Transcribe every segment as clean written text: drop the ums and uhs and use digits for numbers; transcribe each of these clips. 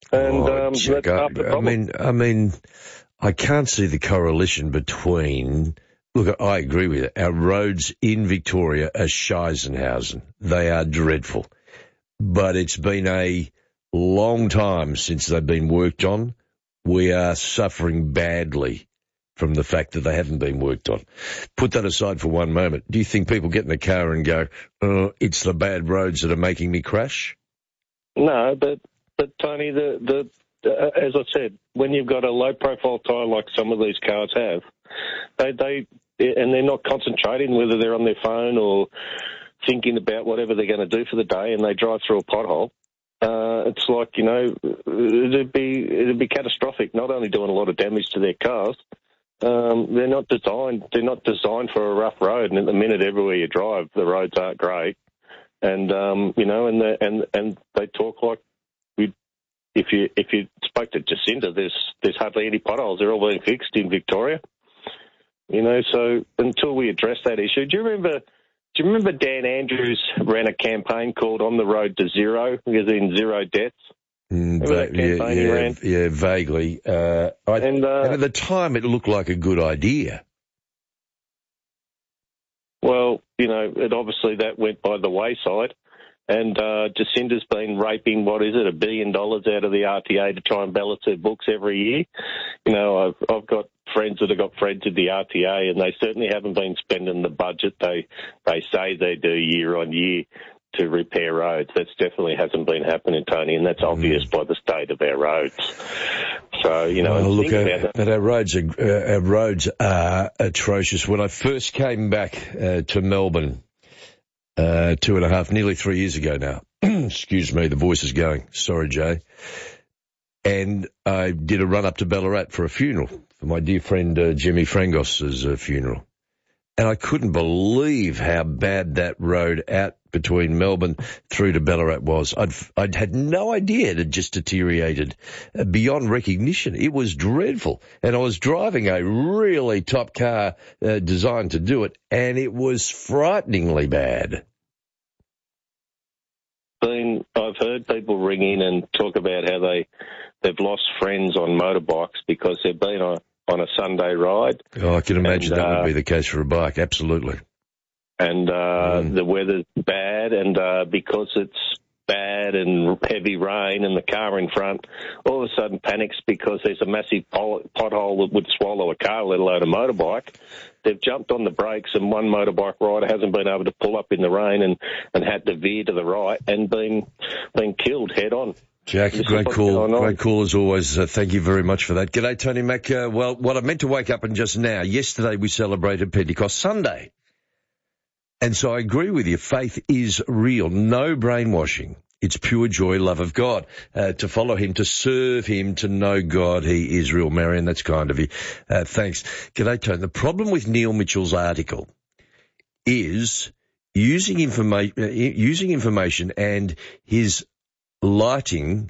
And that's half the problem. I mean, I can't see the correlation between. Look, I agree with you. Our roads in Victoria are Scheisenhausen. They are dreadful. But it's been a long time since they've been worked on. We are suffering badly from the fact that they haven't been worked on. Put that aside for one moment. Do you think people get in the car and go, it's the bad roads that are making me crash? No, but Tony, as I said, when you've got a low-profile tyre like some of these cars have, and they're not concentrating whether they're on their phone or thinking about whatever they're going to do for the day, and they drive through a pothole. It's like, it'd be catastrophic. Not only doing a lot of damage to their cars, they're not designed for a rough road. And at the minute, everywhere you drive, the roads aren't great. And and they talk like if you spoke to Jacinda, there's hardly any potholes. They're all being fixed in Victoria. So until we address that issue, do you remember Dan Andrews ran a campaign called On the Road to Zero, as in zero deaths? Yeah, vaguely. And at the time, it looked like a good idea. Well, it obviously that went by the wayside. And Jacinda's been raping, $1 billion out of the RTA to try and balance their books every year. I've got friends that have got friends in the RTA, and they certainly haven't been spending the budget they say they do year on year to repair roads. That definitely hasn't been happening, Tony, and that's obvious by the state of our roads. So, our roads are atrocious. When I first came back to Melbourne 2.5, nearly 3 years ago now, excuse me, the voice is going. Sorry, Jay. And I did a run up to Ballarat for a funeral, for my dear friend Jimmy Frangos's funeral. And I couldn't believe how bad that road out between Melbourne through to Ballarat was. I'd had no idea it had just deteriorated beyond recognition. It was dreadful. And I was driving a really top car designed to do it, and it was frighteningly bad. I've heard people ring in and talk about how they've lost friends on motorbikes because they've been on a Sunday ride. Oh, I can imagine that would be the case for a bike, absolutely. And the weather's bad, and because it's bad and heavy rain and the car in front all of a sudden panics because there's a massive pothole that would swallow a car, let alone a motorbike. They've jumped on the brakes, and one motorbike rider hasn't been able to pull up in the rain and had to veer to the right and been killed head on. Jack, great call as always. Thank you very much for that. G'day, Tony Mack. Well, what I meant to wake up and just now, yesterday we celebrated Pentecost Sunday. And so I agree with you. Faith is real. No brainwashing. It's pure joy, love of God. To follow him, to serve him, to know God, he is real. Marion, that's kind of you. Thanks. G'day, Tony. The problem with Neil Mitchell's article is using information and his lighting,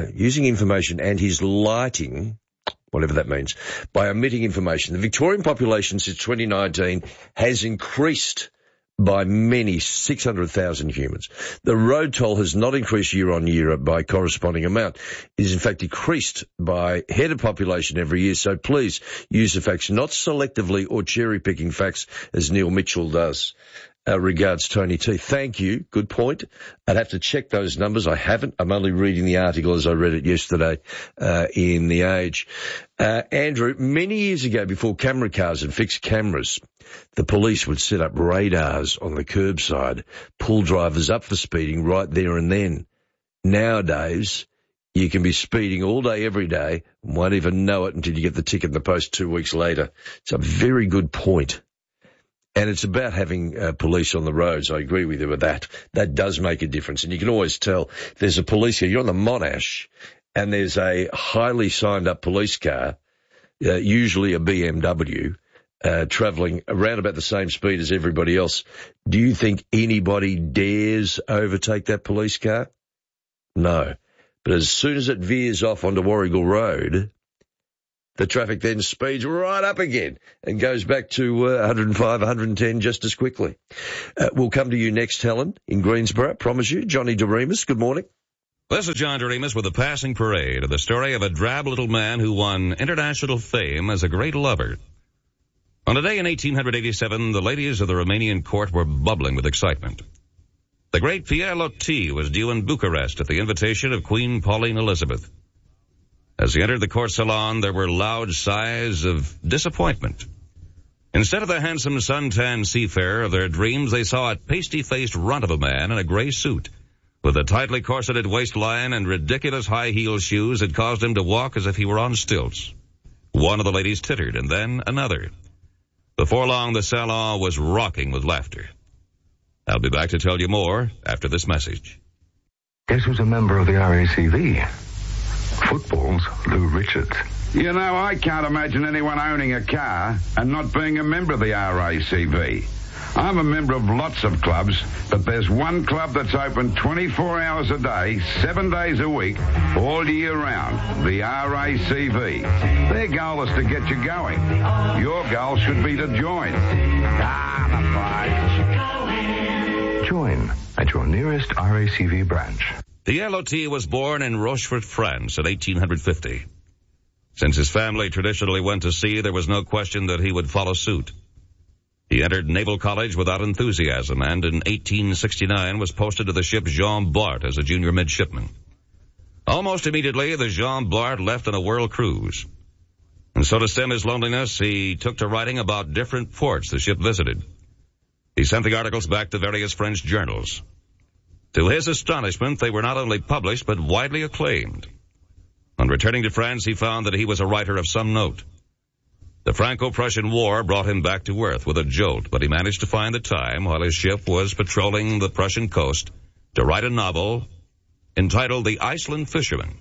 whatever that means, by omitting information. The Victorian population since 2019 has increased by many 600,000 humans. The road toll has not increased year on year by corresponding amount. It is in fact decreased by head of population every year. So please use the facts, not selectively or cherry picking facts as Neil Mitchell does. Regards, Tony T. Thank you. Good point. I'd have to check those numbers. I haven't. I'm only reading the article as I read it yesterday in The Age. Andrew, many years ago, before camera cars had fixed cameras, the police would set up radars on the curbside, pull drivers up for speeding right there and then. Nowadays, you can be speeding all day, every day, and won't even know it until you get the ticket in the post 2 weeks later. It's a very good point. And it's about having police on the roads. I agree with you with that. That does make a difference. And you can always tell if there's a police car. You're on the Monash and there's a highly signed up police car, usually a BMW, travelling around about the same speed as everybody else. Do you think anybody dares overtake that police car? No. But as soon as it veers off onto Warrigal Road, the traffic then speeds right up again and goes back to 105, 110 just as quickly. We'll come to you next, Helen, in Greensborough. Promise you. Johnny DeRemus, good morning. This is John Doremus with a passing parade of the story of a drab little man who won international fame as a great lover. On a day in 1887, the ladies of the Romanian court were bubbling with excitement. The great Pierre Loti was due in Bucharest at the invitation of Queen Pauline Elizabeth. As he entered the court salon, there were loud sighs of disappointment. Instead of the handsome suntan seafarer of their dreams, they saw a pasty-faced runt of a man in a gray suit, with a tightly corseted waistline and ridiculous high-heel shoes that caused him to walk as if he were on stilts. One of the ladies tittered, and then another. Before long, the salon was rocking with laughter. I'll be back to tell you more after this message. Guess who's a member of the RACV? Football's Lou Richards. You know, I can't imagine anyone owning a car and not being a member of the RACV. I'm a member of lots of clubs, but there's one club that's open 24 hours a day, 7 days a week, all year round, the RACV. Their goal is to get you going. Your goal should be to join. Join at your nearest RACV branch. Pierre Loti was born in Rochefort, France in 1850. Since his family traditionally went to sea, there was no question that he would follow suit. He entered Naval College without enthusiasm and in 1869 was posted to the ship Jean Bart as a junior midshipman. Almost immediately, the Jean Bart left on a world cruise. And so to stem his loneliness, he took to writing about different ports the ship visited. He sent the articles back to various French journals. To his astonishment, they were not only published but widely acclaimed. On returning to France, he found that he was a writer of some note. The Franco-Prussian War brought him back to earth with a jolt, but he managed to find the time while his ship was patrolling the Prussian coast to write a novel entitled The Iceland Fisherman.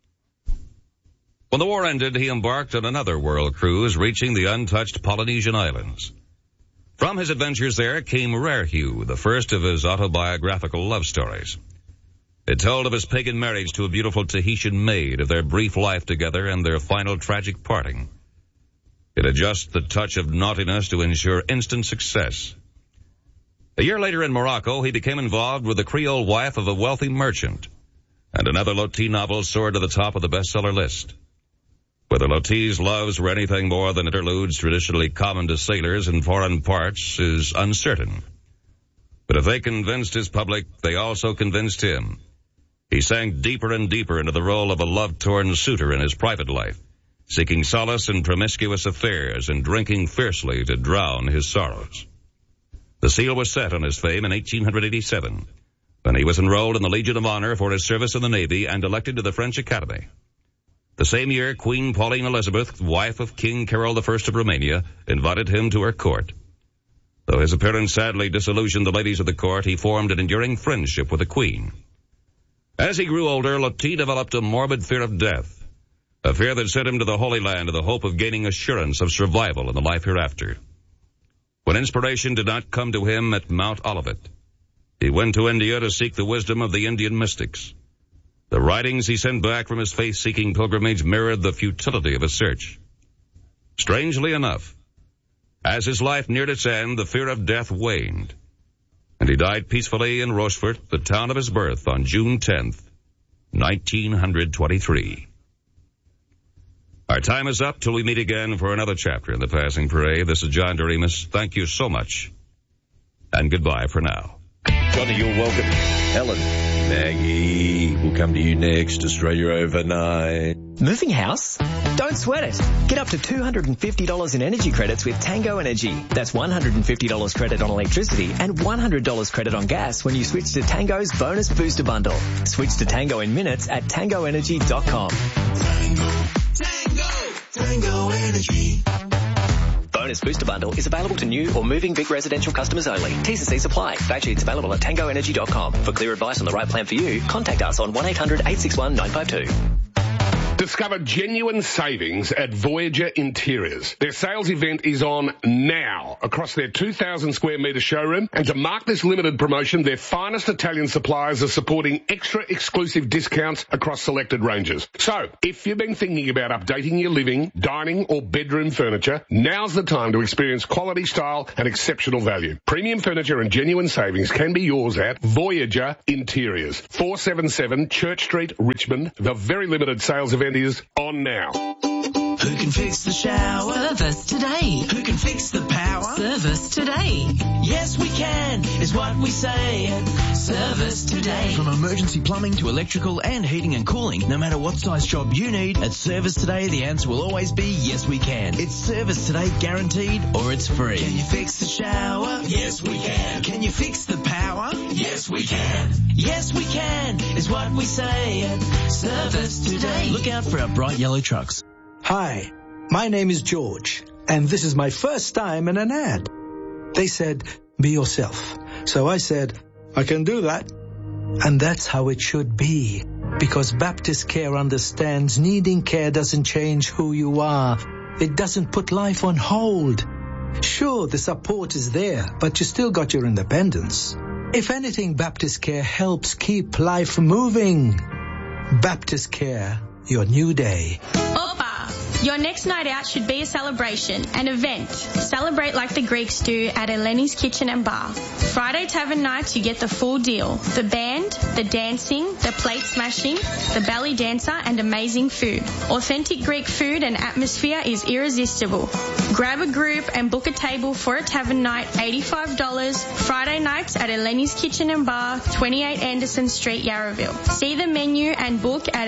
When the war ended, he embarked on another world cruise, reaching the untouched Polynesian Islands. From his adventures there came Rare Hue, the first of his autobiographical love stories. It told of his pagan marriage to a beautiful Tahitian maid, of their brief life together and their final tragic parting. It had just the touch of naughtiness to ensure instant success. A year later in Morocco, he became involved with the Creole wife of a wealthy merchant, and another Loti novel soared to the top of the bestseller list. Whether Loti's loves were anything more than interludes traditionally common to sailors in foreign parts is uncertain. But if they convinced his public, they also convinced him. He sank deeper and deeper into the role of a love-torn suitor in his private life, seeking solace in promiscuous affairs and drinking fiercely to drown his sorrows. The seal was set on his fame in 1887, when he was enrolled in the Legion of Honor for his service in the Navy and elected to the French Academy. The same year, Queen Pauline Elizabeth, wife of King Carol I of Romania, invited him to her court. Though his appearance sadly disillusioned the ladies of the court, he formed an enduring friendship with the Queen. As he grew older, Loti developed a morbid fear of death, a fear that sent him to the Holy Land in the hope of gaining assurance of survival in the life hereafter. When inspiration did not come to him at Mount Olivet, he went to India to seek the wisdom of the Indian mystics. The writings he sent back from his faith-seeking pilgrimage mirrored the futility of his search. Strangely enough, as his life neared its end, the fear of death waned, and he died peacefully in Rochefort, the town of his birth, on June 10th, 1923. Our time is up till we meet again for another chapter in the Passing Parade. This is John Doremus. Thank you so much, and goodbye for now. Johnny, you're welcome. Helen, Maggie, we'll come to you next. Australia Overnight. Moving house? Don't sweat it. Get up to $250 in energy credits with Tango Energy. That's $150 credit on electricity and $100 credit on gas when you switch to Tango's Bonus Booster Bundle. Switch to Tango in minutes at tangoenergy.com. Tango Energy. Bonus Booster Bundle is available to new or moving Vic residential customers only. T&C supply. Fact sheets available at tangoenergy.com. For clear advice on the right plan for you, contact us on 1-800-861-952. Discover genuine savings at Voyager Interiors. Their sales event is on now across their 2,000 square metre showroom, and to mark this limited promotion, their finest Italian suppliers are supporting extra exclusive discounts across selected ranges. So, if you've been thinking about updating your living, dining or bedroom furniture, now's the time to experience quality, style and exceptional value. Premium furniture and genuine savings can be yours at Voyager Interiors, 477 Church Street, Richmond. The very limited sales event is on now. Who can fix the shower? Service today. Who can fix the power? Service today. Yes, we can, is what we say. Service today. From emergency plumbing to electrical and heating and cooling, no matter what size job you need, at Service Today, the answer will always be yes, we can. It's Service Today guaranteed, or it's free. Can you fix the shower? Yes, we can. Can you fix the power? Yes, we can. Yes, we can, is what we say at Service Today. Look out for our bright yellow trucks. Hi, my name is George, and this is my first time in an ad. They said, be yourself. So I said, I can do that. And that's how it should be, because Baptist Care understands needing care doesn't change who you are. It doesn't put life on hold. Sure, the support is there, but you still got your independence. If anything, Baptist Care helps keep life moving. Baptist Care, your new day. Your next night out should be a celebration, an event. Celebrate like the Greeks do at Eleni's Kitchen and Bar. Friday Tavern nights, you get the full deal. The band, the dancing, the plate smashing, the belly dancer, and amazing food. Authentic Greek food and atmosphere is irresistible. Grab a group and book a table for a tavern night, $85. Friday nights at Eleni's Kitchen and Bar, 28 Anderson Street, Yarraville. See the menu and book at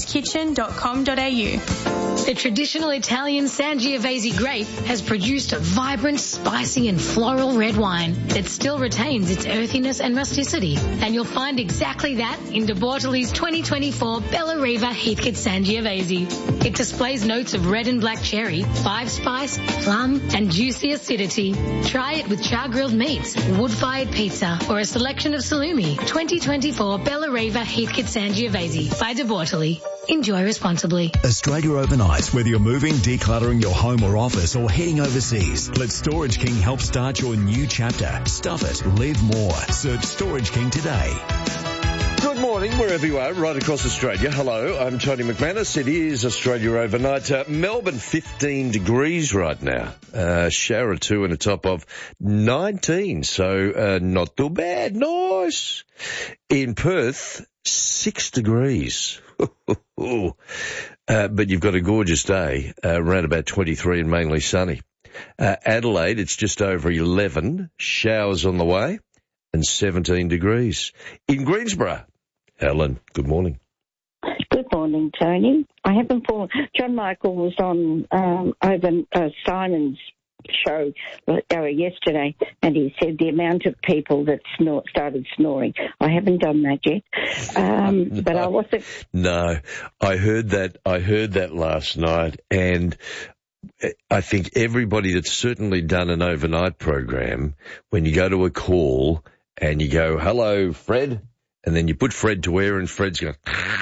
eleniskitchen.com.au. The traditional Italian Sangiovese grape has produced a vibrant, spicy and floral red wine that still retains its earthiness and rusticity. And you'll find exactly that in De Bortoli's 2024 Bella Riva Heathcote Sangiovese. It displays notes of red and black cherry, 5-spice, plum and juicy acidity. Try it with char-grilled meats, wood-fired pizza or a selection of salumi. 2024 Bella Riva Heathcote Sangiovese by De Bortoli. Enjoy responsibly. Australia overnight, whether you're moving, decluttering your home or office, or heading overseas, let Storage King help start your new chapter. Stuff it, live more. Search Storage King today. Good morning, wherever you are, right across Australia. Hello, I'm Tony McManus. It is Australia overnight. Melbourne, 15 degrees right now. Shower or two and a top of 19, so not too bad. Nice. In Perth, 6 degrees. But you've got a gorgeous day, around about 23 and mainly sunny. Adelaide, it's just over 11, showers on the way, and 17 degrees. In Greensborough, Helen, good morning. Good morning, Tony. I haven't fallen. John Michael was on Simon's show yesterday, and he said the amount of people that started snoring. I haven't done that yet, but I wasn't. No, I heard that last night, and I think everybody that's certainly done an overnight program, when you go to a call and you go, hello, Fred, and then you put Fred to air and Fred's going,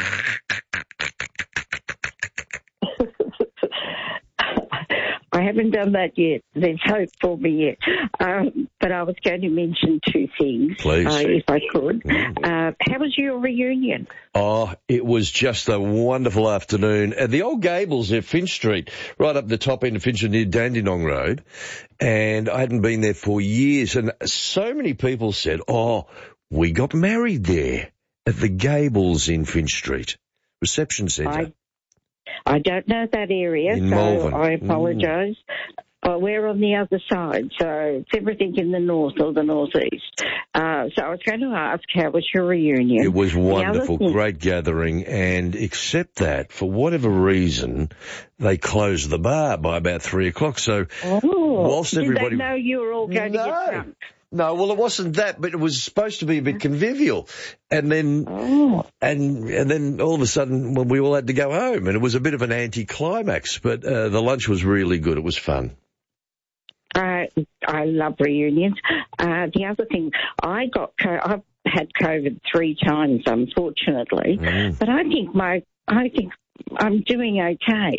I haven't done that yet. There's hope for me yet. But I was going to mention two things, if I could. How was your reunion? Oh, it was just a wonderful afternoon at the old Gables at Finch Street, right up the top end of Finch near Dandenong Road. And I hadn't been there for years. And so many people said, we got married there at the Gables in Finch Street Reception Centre. I don't know that area, in so Malvern. I apologise. We're on the other side, so it's everything in the north or the northeast. So I was going to ask, how was your reunion? It was wonderful, great gathering, and except that, for whatever reason, they closed the bar by about 3 o'clock. So whilst everybody... Did they know you were all going to get drunk? No, well, it wasn't that, but it was supposed to be a bit convivial. And then, and then all of a sudden, we all had to go home, and it was a bit of an anticlimax, but the lunch was really good. It was fun. I love reunions. The other thing, I've had COVID 3 times, unfortunately, but I think I'm doing okay.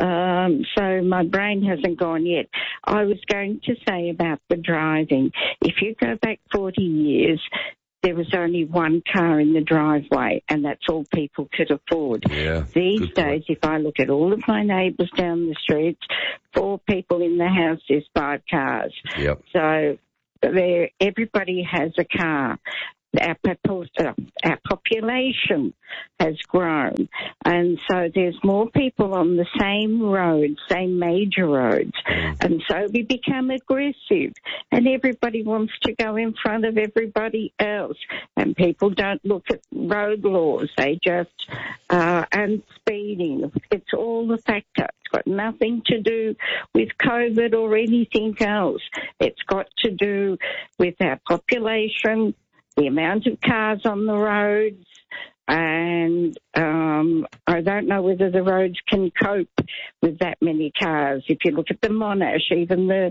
So my brain hasn't gone yet. I was going to say about the driving. If you go back 40 years, there was only one car in the driveway, and that's all people could afford. Yeah, these days, if I look at all of my neighbours down the streets, 4 people in the house, there's 5 cars. Yep. So everybody has a car. Our population has grown, and so there's more people on the same roads, same major roads, and so we become aggressive, and everybody wants to go in front of everybody else, and people don't look at road laws, they just, and speeding, it's all the factor. It's got nothing to do with COVID or anything else. It's got to do with our population, the amount of cars on the roads, and I don't know whether the roads can cope with that many cars. If you look at the Monash, even the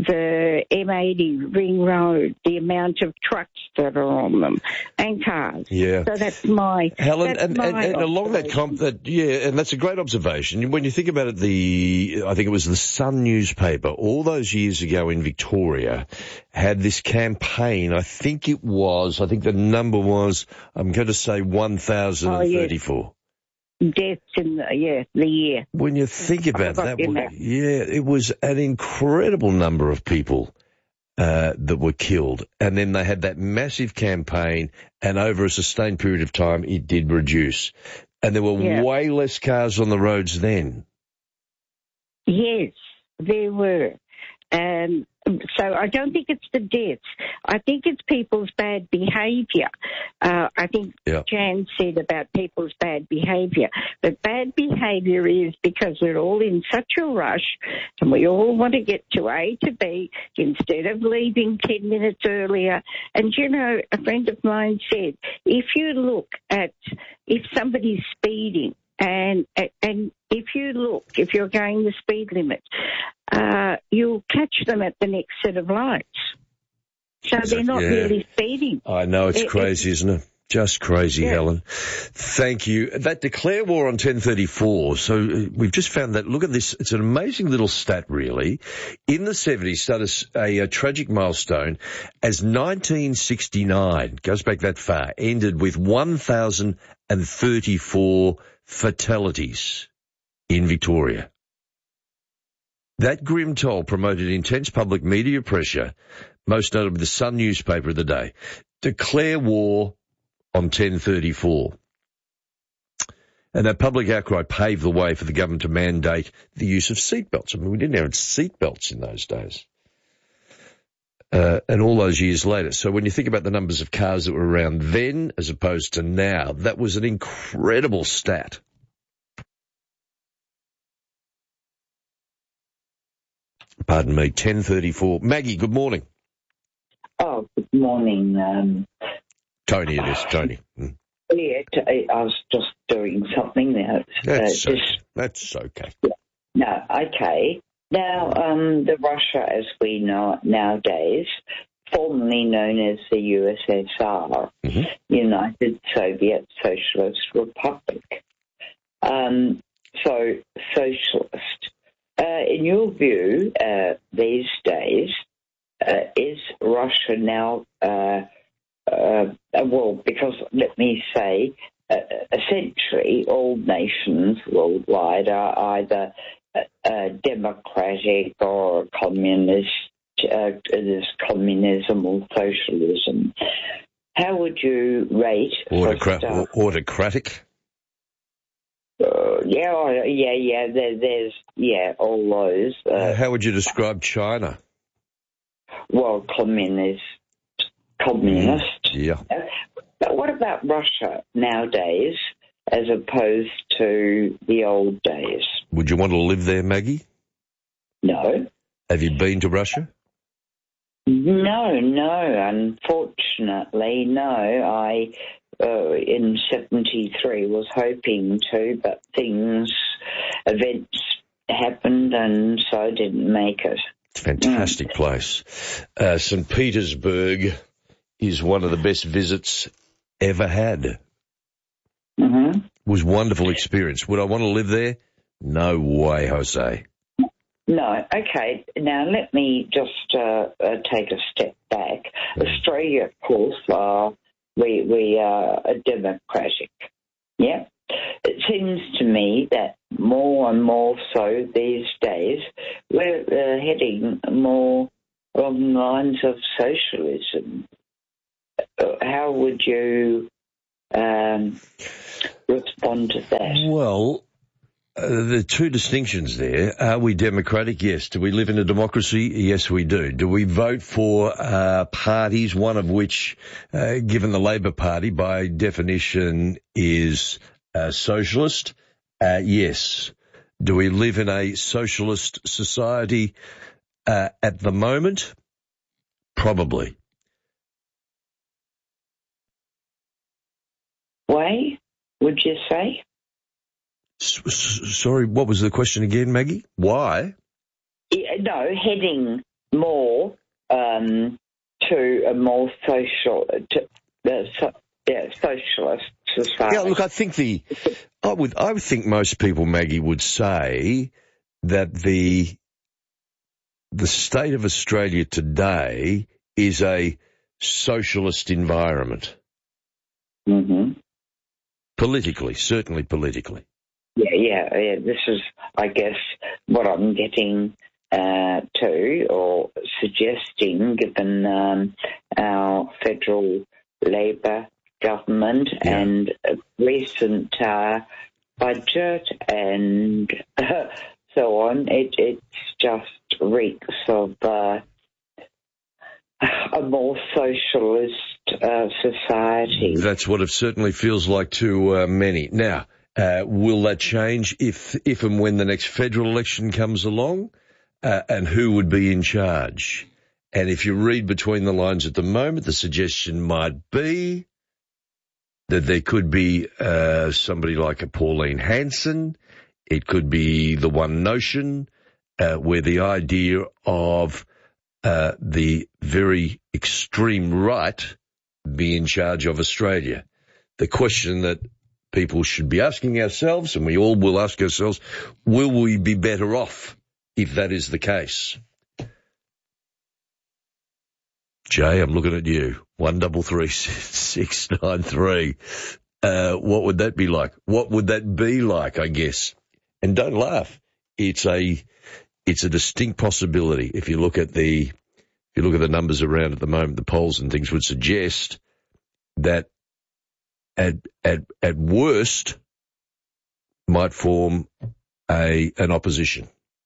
M80 Ring Road, the amount of trucks that are on them and cars. Yeah. So that's my Helen, that's and along that and that's a great observation. When you think about it, I think it was the Sun newspaper all those years ago in Victoria had this campaign. I think the number was, I'm going to say 1,034. Deaths in the year. When you think about that, it was an incredible number of people that were killed. And then they had that massive campaign, and over a sustained period of time, it did reduce. And there were way less cars on the roads then. Yes, there were. And so I don't think it's the deaths. I think it's people's bad behaviour. I think Jan said about people's bad behaviour. But bad behaviour is because we're all in such a rush and we all want to get to A to B instead of leaving 10 minutes earlier. And, you know, a friend of mine said, if you look at if somebody's speeding, and if you're going the speed limit, you'll catch them at the next set of lights. So they're not really speeding. I know, it's crazy, isn't it? Just crazy, Helen. Thank you. That Declare War on 1034. So we've just found that. Look at this. It's an amazing little stat, really. In the 70s, started a tragic milestone as 1969, goes back that far, ended with 1,034 fatalities in Victoria. That grim toll promoted intense public media pressure, most notably the Sun newspaper of the day. Declare war on 1034. And that public outcry paved the way for the government to mandate the use of seatbelts. I mean, we didn't have seatbelts in those days. And all those years later. So when you think about the numbers of cars that were around then as opposed to now, that was an incredible stat. Pardon me, 1034. Maggie, good morning. Oh, good morning. Tony, it is, Tony. Yeah, I was just doing something there. That's okay. No, okay. Now, the Russia, as we know it nowadays, formerly known as the USSR, United Soviet Socialist Republic. So, socialist. In your view, these days, is Russia now, because let me say, essentially all nations worldwide are either democratic or communist, there's communism or socialism. How would you rate? Autocratic? There's all those. How would you describe China? Well, communist. Yeah. But what about Russia nowadays as opposed to the old days? Would you want to live there, Maggie? No. Have you been to Russia? No, unfortunately, no. I, in 73, was hoping to, but events happened, and so I didn't make it. It's a fantastic place. St. Petersburg is one of the best visits ever had. was wonderful experience. Would I want to live there? No way, Jose. No. Okay. Now let me just take a step back. Australia, of course, we are democratic. Yeah. It seems to me that more and more so these days we're heading more along the lines of socialism. How would you respond to that? Well, there are two distinctions there. Are we democratic? Yes. Do we live in a democracy? Yes, we do. Do we vote for parties, one of which, given the Labor Party, by definition is socialist? Yes. Do we live in a socialist society at the moment? Probably. Why, would you say? Sorry, what was the question again, Maggie? Why? No, heading more to a more socialist society. Yeah, look, I think I would think most people, Maggie, would say that the state of Australia today is a socialist environment. Mm-hmm. Politically, certainly politically. Yeah. This is, I guess, what I'm getting to or suggesting, given our federal Labor government and recent budget and so on. It's just reeks of a more socialist society. That's what it certainly feels like to many. Now, will that change if and when the next federal election comes along? And who would be in charge? And if you read between the lines at the moment, the suggestion might be that there could be somebody like a Pauline Hanson. It could be the One Notion, where the idea of the very extreme right be in charge of Australia. The question that people should be asking ourselves, and we all will ask ourselves, will we be better off if that is the case? Jay, I'm looking at you. 133693. What would that be like? What would that be like, I guess? And don't laugh. It's a distinct possibility. If you look at the numbers around at the moment, the polls and things would suggest that at worst might form an opposition.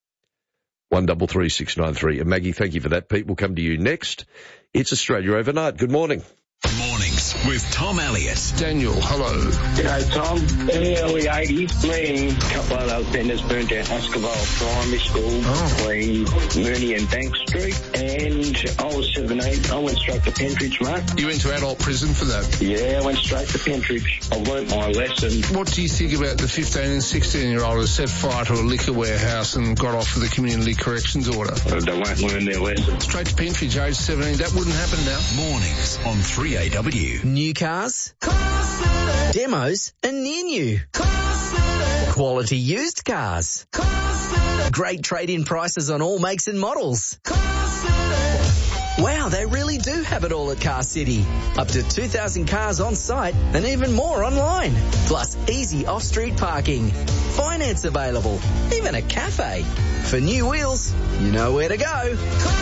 133693. And Maggie, thank you for that. Pete, we'll come to you next. It's Australia Overnight. Good morning. Mornings with Tom Elliott. Daniel, hello. G'day, Tom. In the early 80s, me and a couple of other offenders burnt down Huskerville Primary School between Mooney and Bank Street, and I was 17. I went straight to Pentridge, mate. You went to adult prison for that? Yeah, I went straight to Pentridge. I learnt my lesson. What do you think about the 15 and 16-year-old who set fire to a liquor warehouse and got off with a community corrections order? They won't learn their lesson. Straight to Pentridge, age 17. That wouldn't happen now. Mornings on 3AW. New cars, demos, and near new. Quality used cars. Great trade-in prices on all makes and models. Wow, they really do have it all at Car City. Up to 2,000 cars on site and even more online. Plus easy off-street parking. Finance available. Even a cafe. For new wheels, you know where to go.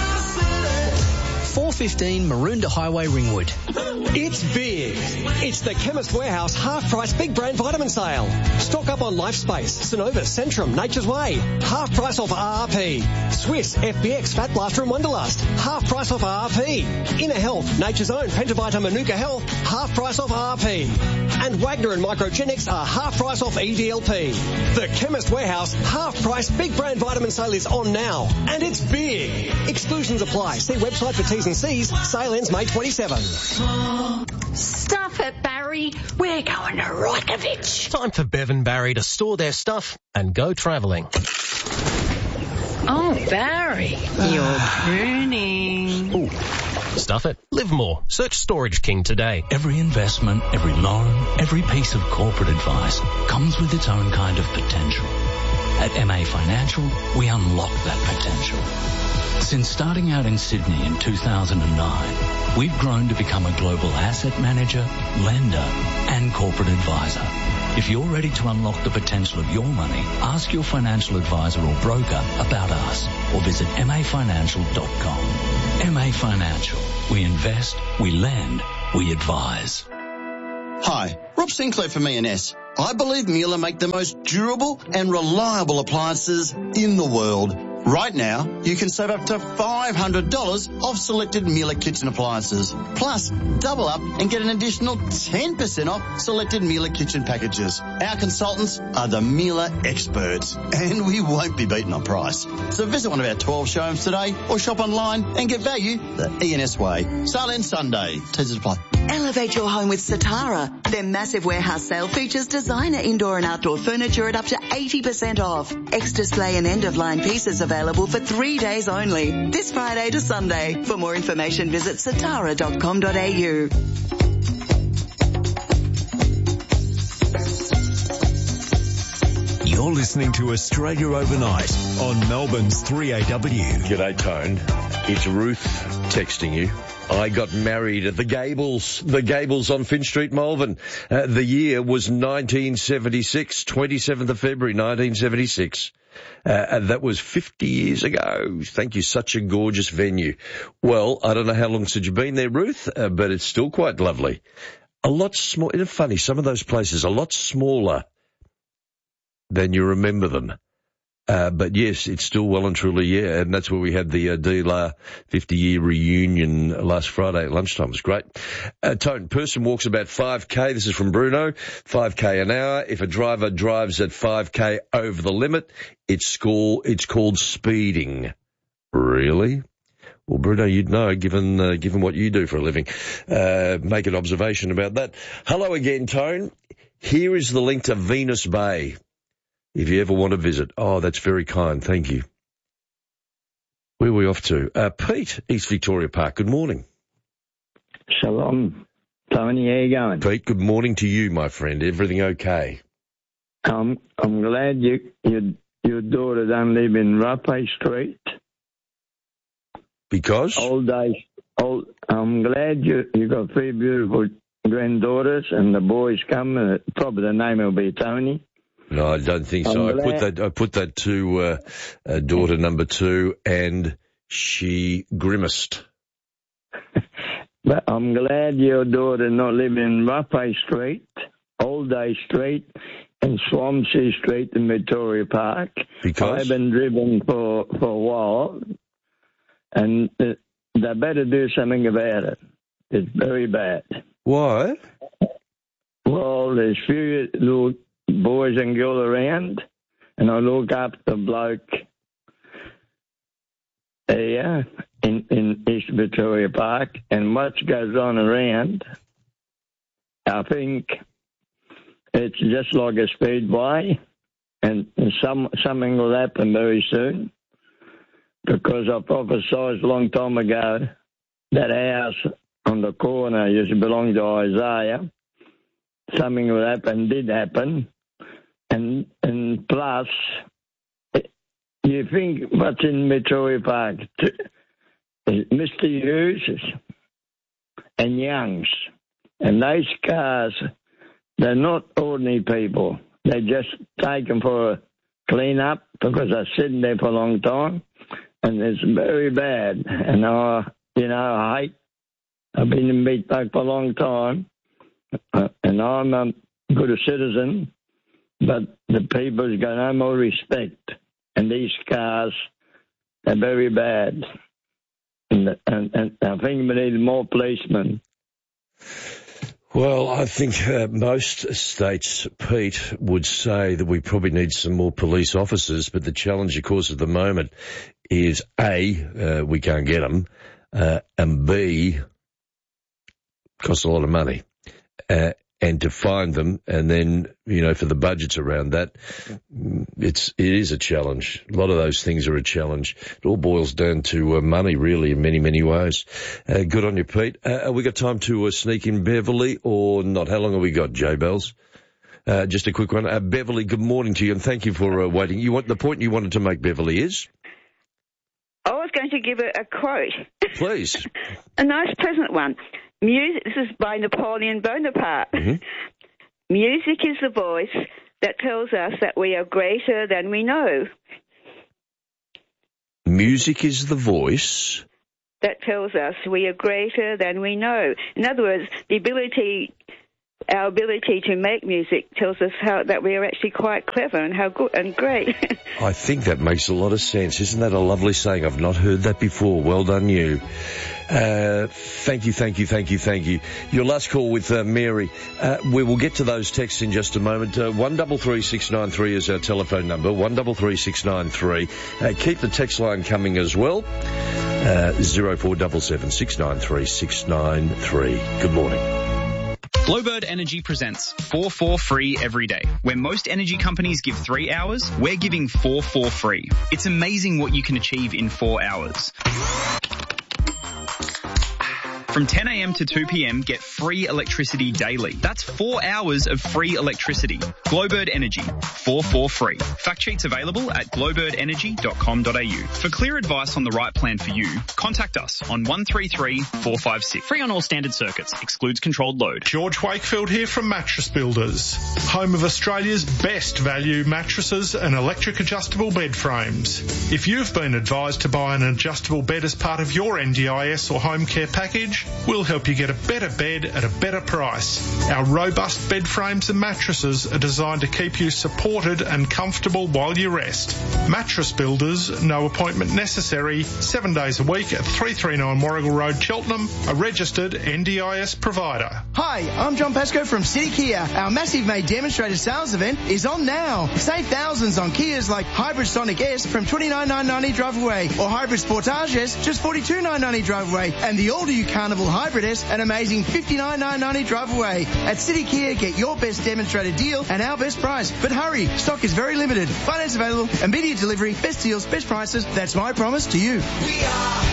415 Maroondah Highway, Ringwood. It's big. It's the Chemist Warehouse half-price big brand vitamin sale. Stock up on LifeSpace, Synovus, Centrum, Nature's Way. Half price off RRP. Swiss, FBX, Fat Blaster and Wonderlust. Half price off RRP. Inner Health, Nature's Own, Pentavita, Manuka Health. Half price off RRP. And Wagner and Microgenics are half price off EDLP. The Chemist Warehouse half-price big brand vitamin sale is on now. And it's big. Exclusions apply. See website for T's and C's. Sale ends May 27. Stuff it, Barry. We're going to Reykjavik. Time for Bev and Barry to store their stuff and go travelling. Oh, Barry, you're pruning. Ooh. Stuff it. Live more. Search Storage King today. Every investment, every loan, every piece of corporate advice comes with its own kind of potential. At MA Financial, we unlock that potential. Since starting out in Sydney in 2009, we've grown to become a global asset manager, lender, and corporate advisor. If you're ready to unlock the potential of your money, ask your financial advisor or broker about us or visit mafinancial.com. MA Financial. We invest, we lend, we advise. Hi, Rob Sinclair from E&S. I believe Miele make the most durable and reliable appliances in the world. Right now, you can save up to $500 off selected Miele kitchen appliances. Plus, double up and get an additional 10% off selected Miele kitchen packages. Our consultants are the Miele experts, and we won't be beaten on price. So visit one of our 12 showrooms today or shop online and get value the E&S way. Sale ends Sunday. Teasers apply. Elevate your home with Satara. Their massive warehouse sale features designer indoor and outdoor furniture at up to 80% off. Ex-display and end-of-line pieces available for 3 days only. This Friday to Sunday. For more information, visit satara.com.au. You're listening to Australia Overnight on Melbourne's 3AW. G'day, Tone. It's Ruth texting you. I got married at the Gables on Finn Street, Malvern. The year was 1976, 27th of February, 1976. That was 50 years ago. Thank you. Such a gorgeous venue. Well, I don't know how long since you've been there, Ruth, but it's still quite lovely. A lot small. Isn't it funny? Some of those places are a lot smaller than you remember them. But yes, it's still well and truly, yeah. And that's where we had the DLR 50-year reunion last Friday at lunchtime. It was great. Tone, person walks about 5K. This is from Bruno. 5K an hour. If a driver drives at 5K over the limit, it's called speeding. Really? Well, Bruno, you'd know, given what you do for a living. Make an observation about that. Hello again, Tone. Here is the link to Venus Bay, if you ever want to visit. Oh, that's very kind. Thank you. Where are we off to? Pete, East Victoria Park. Good morning. Shalom. Tony, how you going? Pete, good morning to you, my friend. Everything okay? I'm glad your daughter don't live in Rapay Street. Because? I'm glad you got 3 beautiful granddaughters and the boys come, and probably the name will be Tony. No, I don't think so. I put that to daughter number 2, and she grimaced. But I'm glad your daughter not living in Rapay Street, Old Day Street, and Swansea Street in Victoria Park. Because? I've been driven for a while, and they better do something about it. It's very bad. Why? Well, there's few little boys and girls around, and I look up the bloke there in East Victoria Park, and what goes on around, I think it's just like a speedway, and something will happen very soon, because I prophesied a long time ago that house on the corner used to belong to Isaiah. Something will happen, did happen. And plus, you think what's in Victoria Park? Mr. Hughes and Youngs. And those cars, they're not ordinary people. They just take them for a clean-up because they're sitting there for a long time. And it's very bad. And I hate. I've been in Meat Park for a long time. And I'm a good citizen. But the people's got no more respect. And these cars are very bad. And I think we need more policemen. Well, I think most states, Pete, would say that we probably need some more police officers. But the challenge, of course, at the moment is, A, we can't get them, and B, costs a lot of money. and to find them, and then, for the budgets around that, it is a challenge. A lot of those things are a challenge. It all boils down to money, really, in many, many ways. Good on you, Pete. Have we got time to sneak in Beverly or not? How long have we got, J-Bells? Just a quick one. Beverly, good morning to you, and thank you for waiting. The point you wanted to make, Beverly, is? I was going to give a quote. Please. A nice, pleasant one. Music. This is by Napoleon Bonaparte. Mm-hmm. Music is the voice that tells us that we are greater than we know. Music is the voice that tells us we are greater than we know. In other words, our ability to make music tells us that we are actually quite clever and how good and great. I think that makes a lot of sense. Isn't that a lovely saying? I've not heard that before. Well done, you. Thank you. Your last call with Mary. We will get to those texts in just a moment. 133693 is our telephone number. 133693. Keep the text line coming as well. 0477 693 693. Good morning. Glowbird Energy presents 4 free every day. Where most energy companies give 3 hours, we're giving 4 free. It's amazing what you can achieve in 4 hours. From 10 a.m. to 2 p.m, get free electricity daily. That's 4 hours of free electricity. Glowbird Energy, 4 free. Fact sheets available at glowbirdenergy.com.au. For clear advice on the right plan for you, contact us on 133 456. Free on all standard circuits. Excludes controlled load. George Wakefield here from Mattress Builders, home of Australia's best value mattresses and electric adjustable bed frames. If you've been advised to buy an adjustable bed as part of your NDIS or home care package, we'll help you get a better bed at a better price. Our robust bed frames and mattresses are designed to keep you supported and comfortable while you rest. Mattress Builders, no appointment necessary, 7 days a week at 339 Warrigal Road, Cheltenham, a registered NDIS provider. Hi, I'm John Pascoe from City Kia. Our massive May demonstrator sales event is on now. Save thousands on Kias like Hybrid Sonic S from $29,990 drive away, or Hybrid Sportage S just $42,990 drive away, and the all-new Carnival Hybrid S, an amazing $59,990 drive away. At City Kia, get your best demonstrator deal and our best price. But hurry, stock is very limited. Finance available, immediate delivery, best deals, best prices. That's my promise to you. We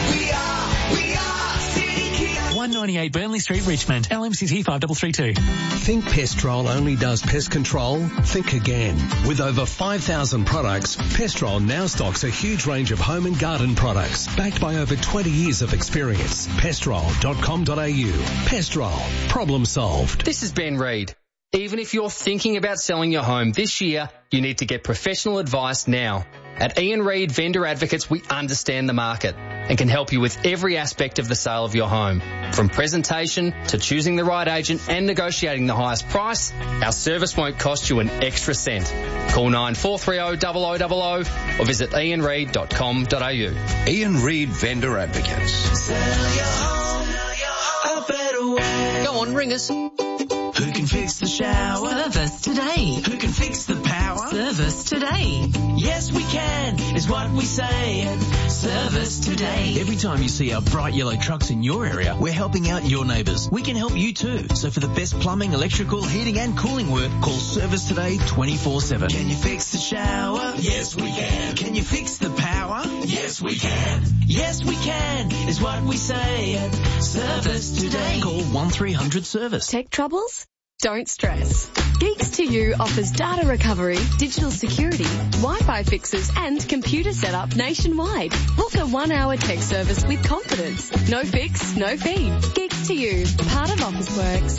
are City Kia. 198 Burnley Street, Richmond. LMCT 5332. Think Pestrol only does pest control? Think again. With over 5,000 products, Pestrol now stocks a huge range of home and garden products, backed by over 20 years of experience. Pestrol.com.au. Pestrol. Problem solved. This is Ben Reid. Even if you're thinking about selling your home this year, you need to get professional advice now. At Ian Reid Vendor Advocates, we understand the market and can help you with every aspect of the sale of your home. From presentation to choosing the right agent and negotiating the highest price, our service won't cost you an extra cent. Call 9430 0000 or visit ianreid.com.au. Ian Reid Vendor Advocates. Sell your home a better way. Go on, ring us. Who can fix the shower? Service today. Who can fix the power? Service today. Yes, we can, is what we say. Service today. Every time you see our bright yellow trucks in your area, we're helping out your neighbours. We can help you too. So for the best plumbing, electrical, heating and cooling work, call Service Today 24/7. Can you fix the shower? Yes, we can. Can you fix the power? Yes, we can. Yes, we can, is what we say. Service Today. Call 1300 Service. Tech troubles? Don't stress. Geeks to You offers data recovery, digital security, Wi-Fi fixes and computer setup nationwide. Book a 1-hour tech service with confidence. No fix, no fee. Geeks to You, part of Officeworks.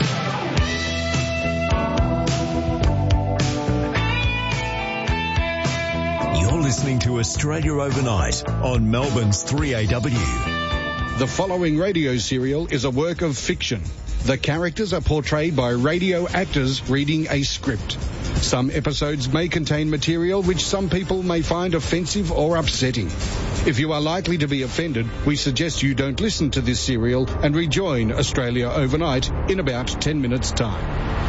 You're listening to Australia Overnight on Melbourne's 3AW. The following radio serial is a work of fiction. The characters are portrayed by radio actors reading a script. Some episodes may contain material which some people may find offensive or upsetting. If you are likely to be offended, we suggest you don't listen to this serial and rejoin Australia Overnight in about 10 minutes' time.